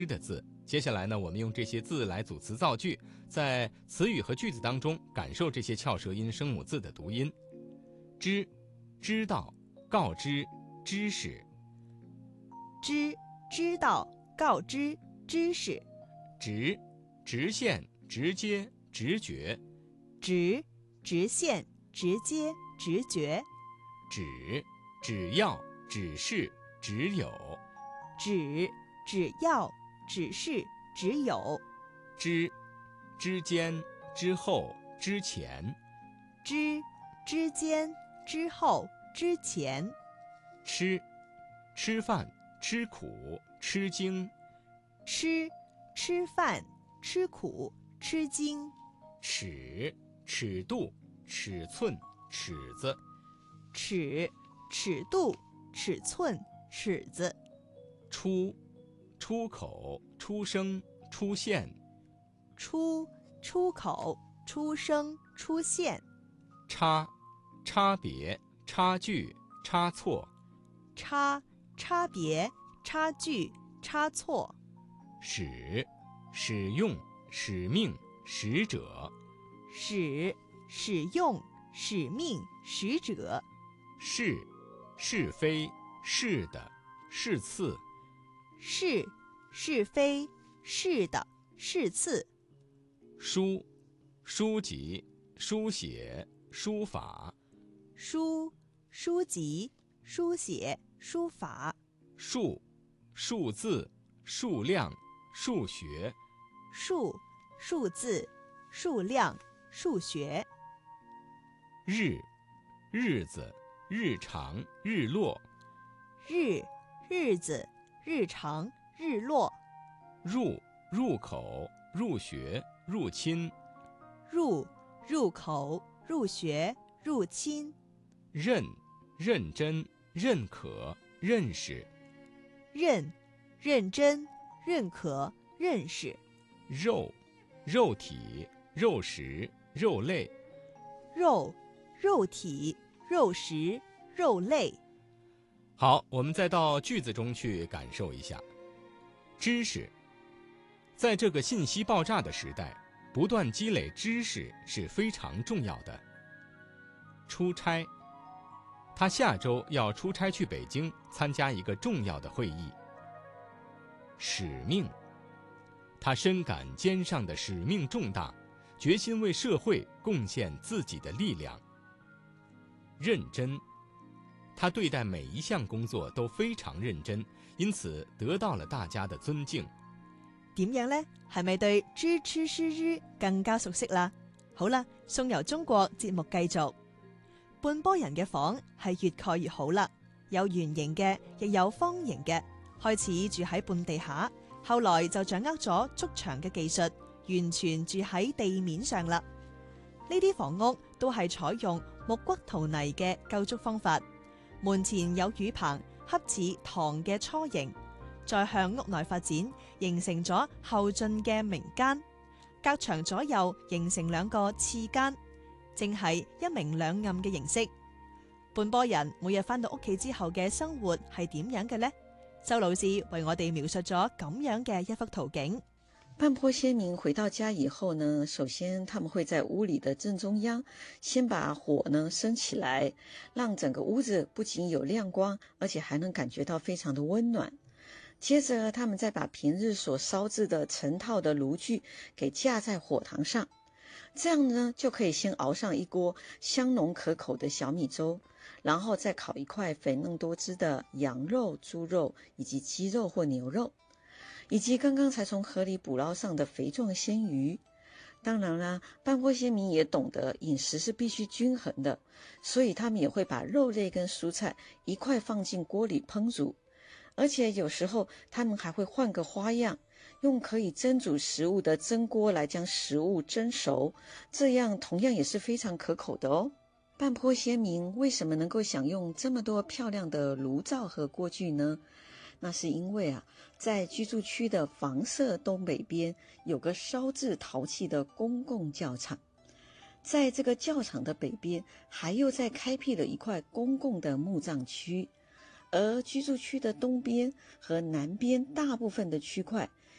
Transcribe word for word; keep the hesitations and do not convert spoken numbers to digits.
的字。接下来呢，我们用这些字来组词造句，在词语和句子当中感受这些翘舌音声母字的读音。知，知道，告知，知识。 知，知道，告知，知识。 直，直线，直接，直觉。 直，直线，直接，直觉。 只，只要，只是，只有。 只，只要，只是，只有。 之，之间，之后，之前。 之，之间，之后，之前。 吃，吃饭，吃苦，吃惊。 吃，吃饭，吃苦，吃惊。 尺，尺度，尺寸，尺子。 尺，尺度，尺寸，尺子。 出，出口，出生，出现。 出，出口，出生，出现。 差，差别，差距，差错。 差，差别，差距，差错。 使，使用，使命，使者。 使，使用，使命，使者。 是，是非，是的，是次。 是，是非，是的，是次。 书，书籍，书写，书法。 书，书籍，书写，书法。 数，数字，数量，数学。 数，数字，数量，数学。 日，日子，日常，日落。 日，日子，日常，日落。 入，入口，入学，入侵。 入，入口，入学，入侵。 认，认真，认可，认识。 认，认真，认可，认识。 肉，肉体，肉食，肉类。 肉，肉体，肉食，肉类。 好，我们再到句子中去感受一下。知识，在这个信息爆炸的时代，不断积累知识是非常重要的。出差，他下周要出差去北京参加一个重要的会议。使命，他深感肩上的使命重大，决心为社会贡献自己的力量。认真，他对待每一項工作都非常認真，因此得到了大家的尊敬。 點樣呢？係咪對知吃識日更加熟悉啦？好啦，送遊中國節目繼續。半波人嘅房係越蓋越好啦，有圓形嘅，亦有方形嘅。開始住喺半地下，後來就掌握咗築牆嘅技術，完全住喺地面上啦。呢啲房屋都係採用木骨陶泥嘅構築方法，門前有雨棚，恰似堂嘅雛形，再向屋內發展，形成咗後進嘅明間，隔牆左右形成兩個次間，正係一明兩暗嘅形式。半波人每日返到屋企之後嘅生活係點樣嘅呢？周老師為我哋描述咗咁樣嘅一幅圖景。 半坡先民回到家以後呢，首先他們會在屋裏的正中央先把火呢升起來，讓整個屋子不僅有亮光，而且還能感覺到非常的溫暖。接着他們再把平日所燒製的成套的爐具給架在火塘上，這樣呢就可以先熬上一鍋香濃可口的小米粥，然後再烤一塊肥嫩多汁的羊肉、豬肉以及雞肉或牛肉，以及剛剛才從河裡捕撈上的肥壯鮮魚。當然啦，半坡先民也懂得飲食是必須均衡的，所以他們也會把肉類跟蔬菜一塊放進鍋裡烹煮，而且有時候他們還會換個花樣，用可以蒸煮食物的蒸鍋來將食物蒸熟，這樣同樣也是非常可口的哦。半坡先民為什麼能夠享用這麼多漂亮的爐灶和鍋具呢？那是因為啊，在居住區的房舍東北邊有個燒製陶器的公共教場，在這個教場的北邊還又再開闢了一塊公共的墓葬區，而居住區的東邊和南邊大部分的區塊